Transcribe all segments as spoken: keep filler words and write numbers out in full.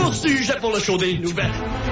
Gros sujet pour le show des nouvelles.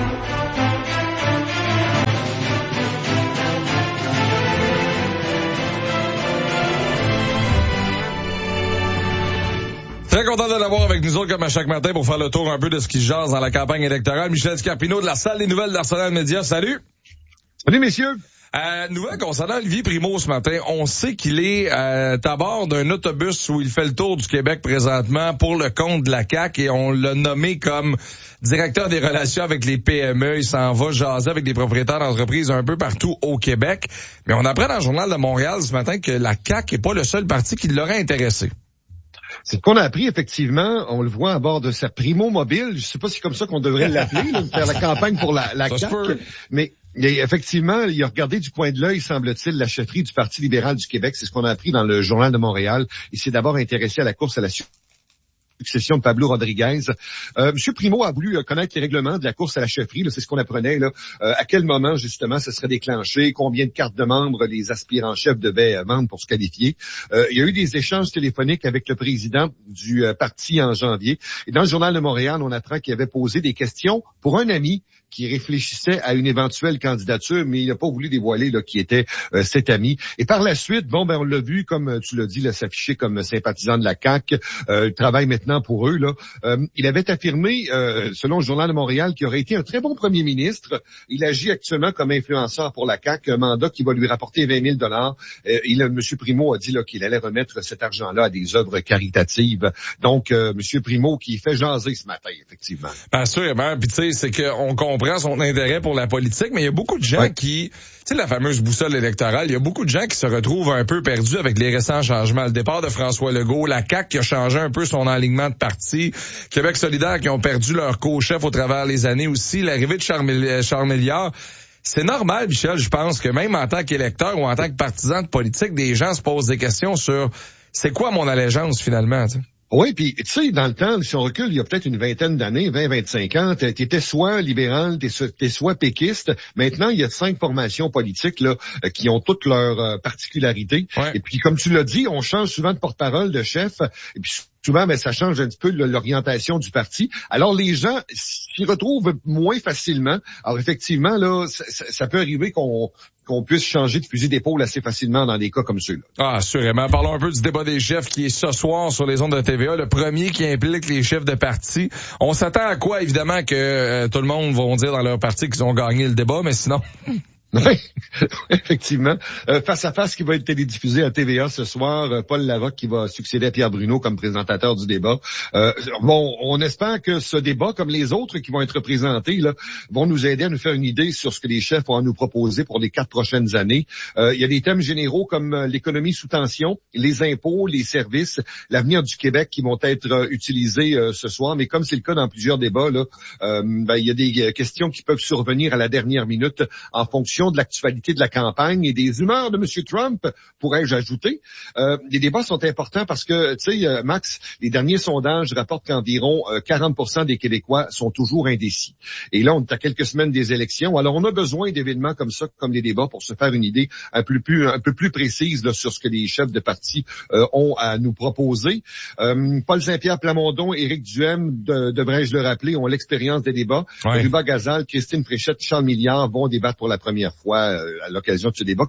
Très content de l'avoir avec nous autres comme à chaque matin pour faire le tour un peu de ce qui se jase dans la campagne électorale. Michel Scarpino de la salle des nouvelles d'Arsenal Média. Salut! Salut, messieurs! Euh, nouvelle concernant Olivier Primo ce matin. On sait qu'il est euh, à bord d'un autobus où il fait le tour du Québec présentement pour le compte de la C A Q et on l'a nommé comme directeur des relations avec les P M E. Il s'en va jaser avec des propriétaires d'entreprises un peu partout au Québec. Mais on apprend dans le Journal de Montréal ce matin que la C A Q n'est pas le seul parti qui l'aurait intéressé. C'est ce qu'on a appris, effectivement. On le voit à bord de sa Primo Mobile. Je sais pas si c'est comme ça qu'on devrait l'appeler, là, faire la campagne pour la, la C A Q. Mais et effectivement, il a regardé du coin de l'œil, semble-t-il, la chefferie du Parti libéral du Québec. C'est ce qu'on a appris dans le Journal de Montréal. Il s'est d'abord intéressé à la course à la succession de Pablo Rodriguez. Euh, M. Primo a voulu connaître les règlements de la course à la chefferie, là, c'est ce qu'on apprenait, là. Euh, à quel moment, justement, ça serait déclenché, combien de cartes de membres les aspirants-chefs devaient vendre pour se qualifier. Euh, il y a eu des échanges téléphoniques avec le président du euh, parti en janvier. Et dans le Journal de Montréal, on apprend qu'il avait posé des questions pour un ami qui réfléchissait à une éventuelle candidature, mais il n'a pas voulu dévoiler là, qui était euh, cet ami. Et par la suite, bon, ben on l'a vu, comme tu l'as dit, là, s'afficher comme sympathisant de la C A Q, euh, travaille maintenant pour eux. Là. Euh, il avait affirmé, euh, selon le Journal de Montréal, qu'il aurait été un très bon premier ministre. Il agit actuellement comme influenceur pour la C A Q, un mandat qui va lui rapporter vingt mille dollars. Euh, il, M. Primo a dit là, qu'il allait remettre cet argent-là à des œuvres caritatives. Donc, euh, M. Primo qui fait jaser ce matin, effectivement. Bien sûr, ben, puis tu sais, c'est qu'on comprend son intérêt pour la politique, mais il y a beaucoup de gens ouais. qui, tu sais, la fameuse boussole électorale, il y a beaucoup de gens qui se retrouvent un peu perdus avec les récents changements. Le départ de François Legault, la C A Q qui a changé un peu son alignement de parti, Québec solidaire qui ont perdu leur co-chef au travers les années aussi, l'arrivée de Charles, Charles Milliard. C'est normal, Michel, je pense que même en tant qu'électeur ou en tant que partisan de politique, des gens se posent des questions sur c'est quoi mon allégeance finalement, tu sais. Oui, puis tu sais, dans le temps, si on recule, il y a peut-être une vingtaine d'années, vingt, vingt-cinq ans, t'étais soit libéral, t'étais soit péquiste. Maintenant, il y a cinq formations politiques là qui ont toutes leurs euh, particularités. Ouais. Et puis, comme tu l'as dit, on change souvent de porte-parole, de chef. Et puis souvent, mais ça change un petit peu l'orientation du parti. Alors, les gens s'y retrouvent moins facilement. Alors, effectivement, là, ça, ça peut arriver qu'on qu'on puisse changer de fusil d'épaule assez facilement dans des cas comme ceux-là. Ah, assurément. Parlons un peu du débat des chefs qui est ce soir sur les ondes de T V A, le premier qui implique les chefs de parti. On s'attend à quoi, évidemment, que euh, tout le monde va dire dans leur parti qu'ils ont gagné le débat, mais sinon... Oui, effectivement. Euh, face à face qui va être télédiffusé à T V A ce soir, euh, Paul Larocque qui va succéder à Pierre Bruno comme présentateur du débat. Euh, bon, on espère que ce débat, comme les autres qui vont être présentés, là, vont nous aider à nous faire une idée sur ce que les chefs vont nous proposer pour les quatre prochaines années. Euh, il y a des thèmes généraux comme euh, l'économie sous tension, les impôts, les services, l'avenir du Québec qui vont être euh, utilisés euh, ce soir. Mais comme c'est le cas dans plusieurs débats, là, euh, ben, il y a des questions qui peuvent survenir à la dernière minute en fonction de l'actualité de la campagne et des humeurs de M. Trump, pourrais-je ajouter. Euh, les débats sont importants parce que, tu sais, Max, les derniers sondages rapportent qu'environ euh, quarante pour cent des Québécois sont toujours indécis. Et là, on est à quelques semaines des élections. Alors, on a besoin d'événements comme ça, comme les débats, pour se faire une idée un peu plus, un peu plus précise là, sur ce que les chefs de parti euh, ont à nous proposer. Euh, Paul Saint-Pierre Plamondon, Éric Duhaime, de, devrais-je le rappeler, ont l'expérience des débats. Ouais. Ruba Gazal, Christine Fréchette, Charles Milliard vont débattre pour la première fois euh, à l'occasion de ce débat.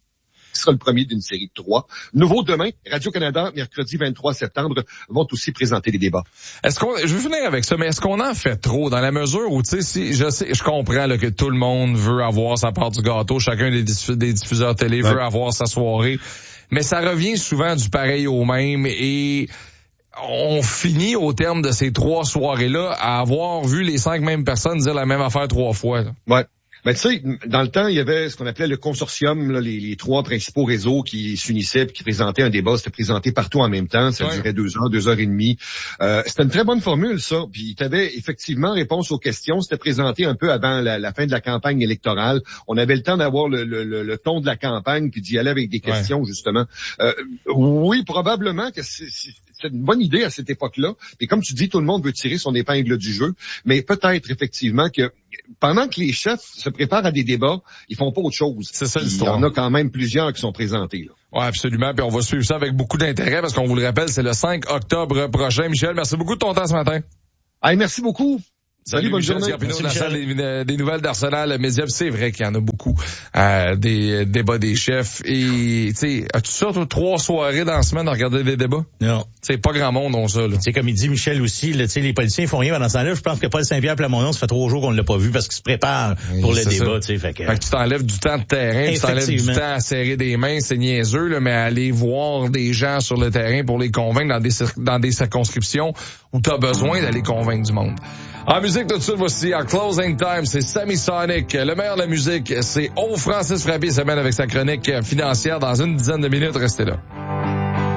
Ce sera le premier d'une série de trois. Nouveau demain, Radio-Canada, mercredi vingt-trois septembre, vont aussi présenter les débats. Est-ce qu'on, je vais finir avec ça, mais est-ce qu'on en fait trop dans la mesure où, tu sais, si, je sais, je comprends là, que tout le monde veut avoir sa part du gâteau, chacun des, diffus- des diffuseurs télé ouais. veut avoir sa soirée, mais ça revient souvent du pareil au même et on finit au terme de ces trois soirées-là à avoir vu les cinq mêmes personnes dire la même affaire trois fois. Là. Ouais. Ben, tu sais, dans le temps, il y avait ce qu'on appelait le consortium, là, les, les trois principaux réseaux qui s'unissaient et qui présentaient un débat. C'était présenté partout en même temps. Ça ouais. durait deux heures, deux heures et demie. Euh, c'était une très bonne formule, ça. Puis, tu avais effectivement réponse aux questions. C'était présenté un peu avant la, la fin de la campagne électorale. On avait le temps d'avoir le, le, le, le ton de la campagne puis d'y aller avec des questions, ouais. justement. Euh, oui, probablement que c'est, c'est une bonne idée à cette époque-là. Et comme tu dis, tout le monde veut tirer son épingle du jeu. Mais peut-être, effectivement, que pendant que les chefs se préparent à des débats, ils font pas autre chose. C'est ça l'histoire. Il y en a quand même plusieurs qui sont présentés, là. Ouais, absolument. Puis on va suivre ça avec beaucoup d'intérêt parce qu'on vous le rappelle, c'est le cinq octobre prochain. Michel, merci beaucoup de ton temps ce matin. Hey, merci beaucoup. Salut, bonne Michel journée. Scarpino, Merci, de la Michel. salle des, des nouvelles d'Arsenal Média. C'est vrai qu'il y en a beaucoup, euh, des débats des chefs. Et, tu sais, as-tu ça, toi, trois soirées dans la semaine à regarder des débats? Non. C'est pas grand monde, on ça, là. C'est comme il dit Michel aussi, là, les politiciens font rien pendant ce temps-là. Je pense que Paul Saint-Pierre Plamondon, ça fait trois jours qu'on ne l'a pas vu parce qu'il se prépare pour Oui, le c'est débat. ça. Fait que, Fait que tu t'enlèves du temps de terrain, tu t'enlèves du Effectivement. temps à serrer des mains, c'est niaiseux, là, mais aller voir des gens sur le terrain pour les convaincre dans des, cir- dans des circonscriptions où tu as besoin d'aller convaincre du monde. En musique, tout de suite, voici en Closing Time, c'est Sammy Sonic. Le meilleur de la musique, c'est O. Francis Frappé, semaine avec sa chronique financière dans une dizaine de minutes. Restez là.